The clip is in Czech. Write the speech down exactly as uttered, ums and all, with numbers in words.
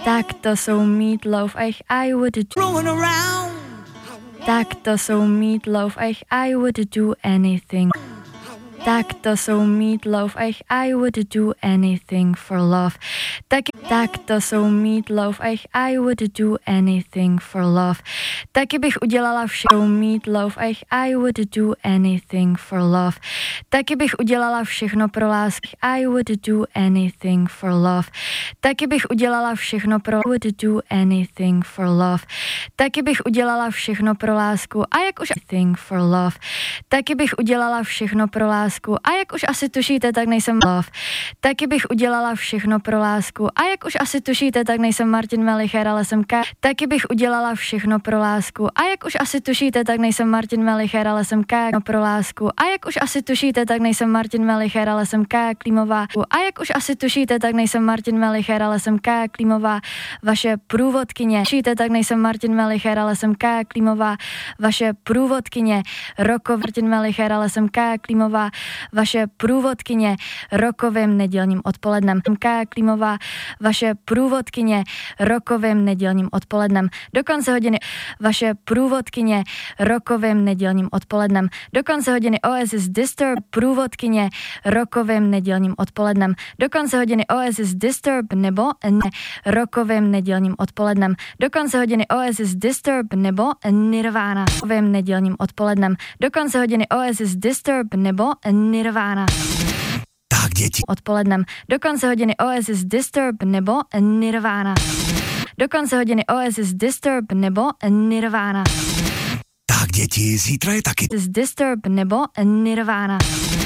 Tak to jsou Meatloaf, ech, I would do. Tak to jsou Meatloaf, ech, I would do anything. Tak to jsou Meatloaf, ech, I would do anything for love. Tak, tak to jsou Meatloaf, ech, I would do anything for love. Taky bych udělala všechno Meatloaf, ech, I would do anything for love. Taky bych udělala všechno pro lásku, I would do anything for love. Taky bych udělala všechno pro would do anything for love. Taky bych udělala všechno pro lásku a jak už anything for love. Taky bych udělala všechno pro lásku a jak už asi tušíte, tak nejsem love. Taky bych udělala všechno pro lásku a jak už asi tušíte, tak nejsem Martin Melicher, ale jsem K. Taky bych udělala všechno pro lásku a jak už asi tušíte, tak nejsem Martin Melicher, ale jsem K. Pro lásku a jak už asi tušíte, tak nejsem Martin Melicher, ale jsem K. Klímová. A jak už asi tušíte, tak nejsem Martin Melicher, ale jsem K. Klímová. Vaše průvodkyně. Tušíte, tak nejsem Martin Melicher, ale jsem K. Klímová. Vaše průvodkyně. Rokov Martin Melicher, ale jsem K. Klímová. Vaše průvodkyně rokovým nedělním odpolednem. K. Klímová, vaše průvodkyně rokovým nedělním odpolednem. Do konce hodiny vaše průvodkyně rokovým nedělním odpolednem. Do konce hodiny Oasis Disturb, průvodkyně rokovým nedělním odpolednem. Do konce hodiny Oasis Disturb nebo ne, rokovým nedělním odpolednem. Do konce hodiny Oasis Disturb nebo Nirvana rokovým nedělním odpolednem. Do konce hodiny Oasis Disturb nebo Nirvana. Tak, děti. Odpolednem. Do konce hodiny Oasis Disturb nebo Nirvana. Do konce hodiny Oasis Disturb nebo Nirvana. Tak, děti, zítra je taky. Disturb nebo Nirvana.